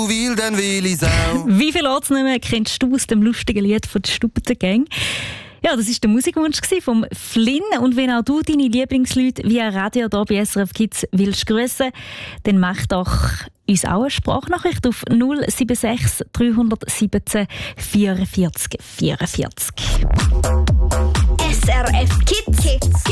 will, dann will ich's auch. Wie viele Ortsnamen kennst du aus dem lustigen Lied von der Stubbengang? Ja, das war der Musikwunsch vom Flynn. Und wenn auch du deine Lieblingsleute via Radio hier bei SRF Kids willst grüssen, dann mach doch uns auch eine Sprachnachricht auf 076 317 44 44. SRF Kids.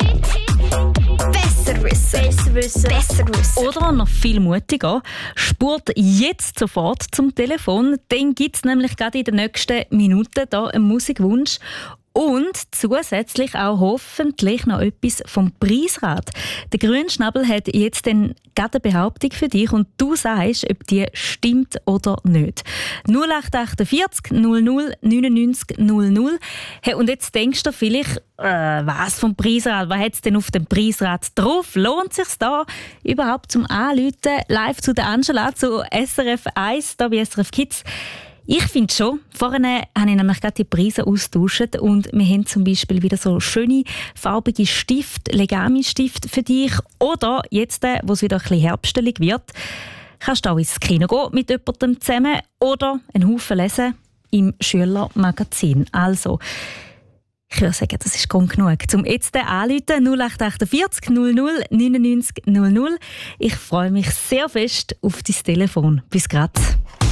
Besser wissen. Oder noch viel mutiger, spurt jetzt sofort zum Telefon. Dann gibt es nämlich gerade in den nächsten Minuten da einen Musikwunsch. Und zusätzlich auch hoffentlich noch etwas vom Preisrat. Der Grünschnabel hat jetzt dann gerade eine Behauptung für dich und du sagst, ob die stimmt oder nicht. 0848 00 99 00. Hey, und jetzt denkst du vielleicht, was vom Preisrat? Was hat es denn auf dem Preisrat drauf? Lohnt es sich da überhaupt zum Anrufen? Live zu der Angela, zu SRF 1, da bei SRF Kids. Ich finde schon. Vorhin habe ich nämlich gerade die Preise austauscht und wir haben zum Beispiel wieder so schöne, farbige Stifte, Legami-Stifte für dich. Oder jetzt, wo es wieder ein bisschen herbstelig wird, kannst du auch ins Kino gehen mit jemandem zusammen oder einen Haufen lesen im Schülermagazin. Also, ich würde sagen, das ist Grund genug. Zum jetzt anrufen 0848 00 99 00. Ich freue mich sehr fest auf dein Telefon. Bis grad.